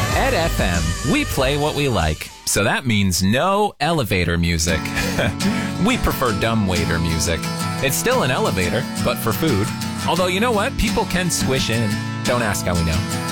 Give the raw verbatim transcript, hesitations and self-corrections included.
Ed F M, we play what we like. So that means no elevator music. We prefer dumbwaiter music. It's still an elevator, but for food. Although, you know what? People can squish in. Don't ask how we know.